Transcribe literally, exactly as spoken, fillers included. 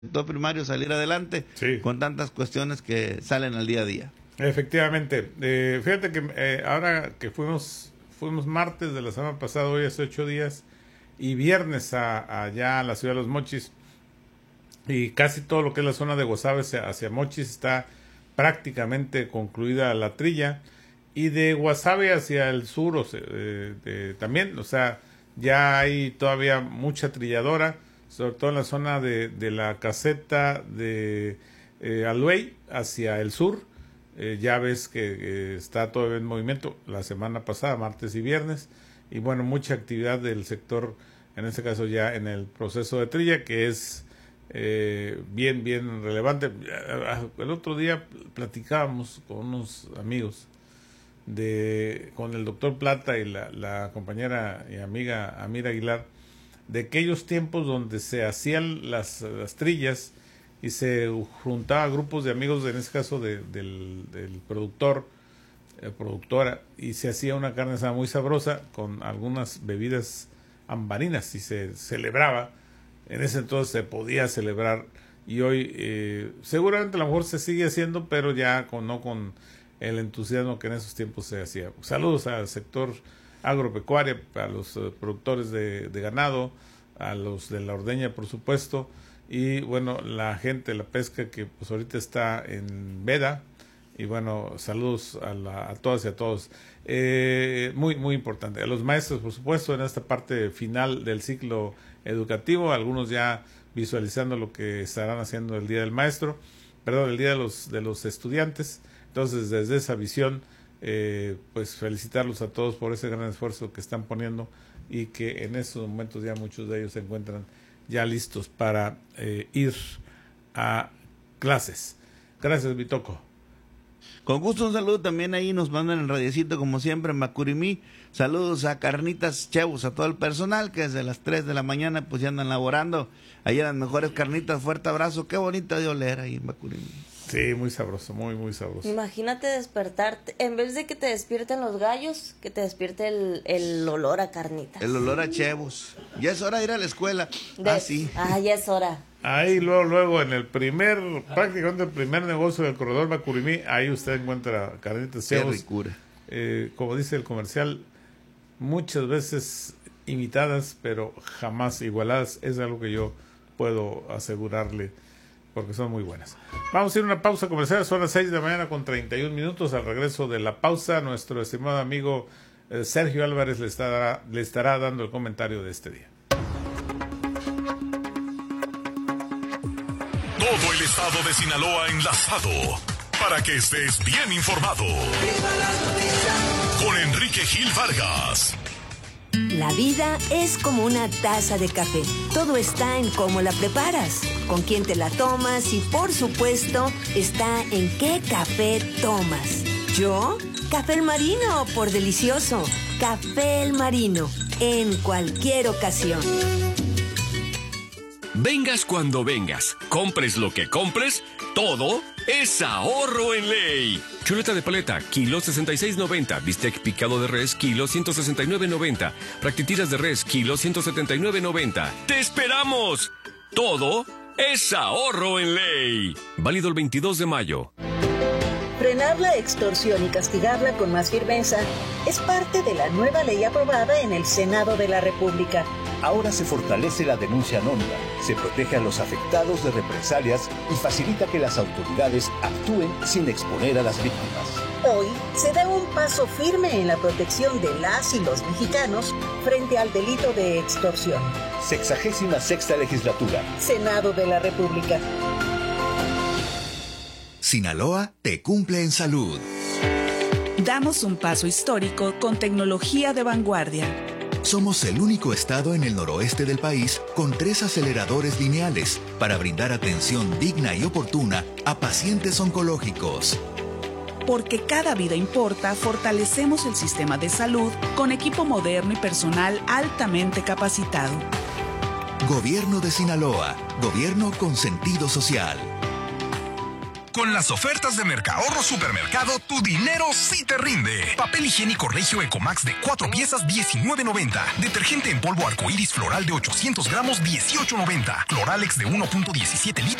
sector primario salir adelante sí. con tantas cuestiones que salen al día a día. Efectivamente. Eh, fíjate que eh, ahora que fuimos fuimos martes de la semana pasada, hoy hace ocho días, y viernes a, allá a la ciudad de Los Mochis, y casi todo lo que es la zona de Guasave hacia, hacia Mochis está prácticamente concluida la trilla, y de Guasave hacia el sur o sea, eh, de, también, o sea, ya hay todavía mucha trilladora, sobre todo en la zona de, de la caseta de eh, Aluey hacia el sur. Eh, ya ves que eh, está todavía en movimiento la semana pasada, martes y viernes, y bueno, mucha actividad del sector, en este caso ya en el proceso de trilla, que es eh, bien, bien relevante. El otro día platicábamos con unos amigos, de con el doctor Plata y la, la compañera y amiga Amira Aguilar, de aquellos tiempos donde se hacían las, las trillas y se juntaba grupos de amigos, en este caso de, del, del productor, eh, productora, y se hacía una carne asada muy sabrosa con algunas bebidas ambarinas y se celebraba. En ese entonces se podía celebrar, y hoy eh, seguramente a lo mejor se sigue haciendo, pero ya con, no con el entusiasmo que en esos tiempos se hacía. Saludos al sector agropecuario, a los uh, productores de, de ganado, a los de la ordeña, por supuesto, y bueno, la gente, la pesca que pues ahorita está en veda, y bueno, saludos a, la, a todas y a todos. Eh, muy, muy importante. A los maestros, por supuesto, en esta parte final del ciclo educativo, algunos ya visualizando lo que estarán haciendo el Día del Maestro, perdón, el Día de los, de los Estudiantes. Entonces, desde esa visión, eh, pues felicitarlos a todos por ese gran esfuerzo que están poniendo, y que en estos momentos ya muchos de ellos se encuentran ya listos para eh, ir a clases. Gracias, Bitoco. Con gusto, un saludo también ahí, nos mandan el radiecito como siempre en Macurimí. Saludos a Carnitas Chevos, a todo el personal que desde las tres de la mañana pues ya andan laborando. Ahí las mejores carnitas, fuerte abrazo, qué bonita de oler ahí en Macurimí. Sí, muy sabroso, muy, muy sabroso. Imagínate despertarte, en vez de que te despierten los gallos, que te despierte el, el olor a carnitas. El olor a chevos. Ya es hora de ir a la escuela. De, ah, sí. Ah, ya es hora. Ahí luego, luego, en el primer, prácticamente el primer negocio del corredor Macurimí, ahí usted encuentra carnitas chevos. Qué ricura. Eh, como dice el comercial, muchas veces imitadas, pero jamás igualadas. Es algo que yo puedo asegurarle, porque son muy buenas. Vamos a ir a una pausa comercial, son las seis de la mañana con treinta y un minutos. Al regreso de la pausa, nuestro estimado amigo eh, Sergio Álvarez le estará, le estará dando el comentario de este día. Todo el estado de Sinaloa enlazado para que estés bien informado. Con Enrique Gil Vargas. La vida es como una taza de café. Todo está en cómo la preparas, con quién te la tomas y, por supuesto, está en qué café tomas. ¿Yo? Café El Marino, por delicioso. Café El Marino, en cualquier ocasión. Vengas cuando vengas, compres lo que compres, todo es ahorro en ley. Chuleta de paleta, kilo sesenta y seis noventa. Bistec picado de res, kilo ciento sesenta y nueve noventa. Fractitiras de res, kilo ciento setenta y nueve noventa. ¡Te esperamos! Todo es ahorro en ley. Válido el veintidós de mayo. Frenar la extorsión y castigarla con más firmeza es parte de la nueva ley aprobada en el Senado de la República. Ahora se fortalece la denuncia anónima, se protege a los afectados de represalias y facilita que las autoridades actúen sin exponer a las víctimas. Hoy se da un paso firme en la protección de las y los mexicanos frente al delito de extorsión. Sexagésima sexta legislatura. Senado de la República. Sinaloa te cumple en salud. Damos un paso histórico con tecnología de vanguardia. Somos el único estado en el noroeste del país con tres aceleradores lineales para brindar atención digna y oportuna a pacientes oncológicos. Porque cada vida importa, fortalecemos el sistema de salud con equipo moderno y personal altamente capacitado. Gobierno de Sinaloa, gobierno con sentido social. Con las ofertas de Mercahorro Supermercado, tu dinero sí te rinde. Papel higiénico Regio Ecomax de cuatro piezas, diecinueve noventa. Detergente en polvo arcoíris floral de ochocientos gramos, dieciocho noventa. Cloralex de uno punto diecisiete litros.